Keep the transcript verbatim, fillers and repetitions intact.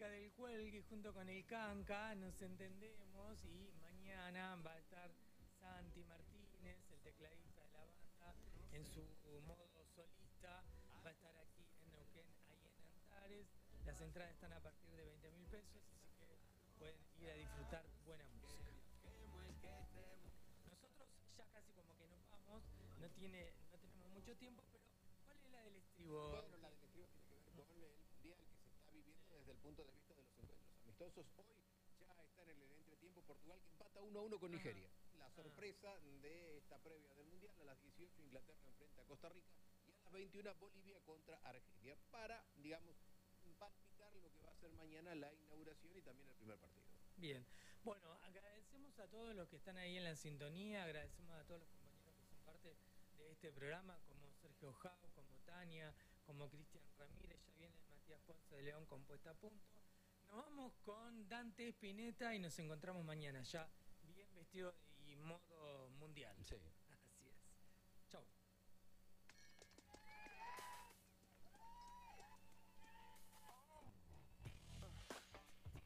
música del Cuelgue junto con el Canca, nos entendemos, y mañana va a estar Santi Martínez, el tecladista de la banda, en su modo solista, va a estar aquí en Neuquén, ahí en Antares. Las entradas están a partir de veinte mil pesos, así que pueden ir a disfrutar buena música. Nosotros ya casi como que nos vamos, no, tiene, no tenemos mucho tiempo, pero ¿cuál es la del estribo? Bueno, la del estribo tiene que ver con el mundial que se está viviendo desde el punto de vista de los encuentros amistosos. Hoy ya está en el entretiempo Portugal, que empata uno a uno con Nigeria. La sorpresa de esta previa del mundial: a las dieciocho Inglaterra enfrenta a Costa Rica y a las veintiuna Bolivia contra Argelia, para, digamos, palpitar lo que va a ser mañana la inauguración y también el primer partido. Bien, bueno, agradecemos a todos los que están ahí en la sintonía, agradecemos a todos los compañeros que son parte de este programa, como Sergio Jau, como Tania, como Cristian Ramírez, ya viene Matías Ponce de León con Puesta a Punto. Nos vamos con Dante Spinetta y nos encontramos mañana ya bien vestido y modo mundial. Sí.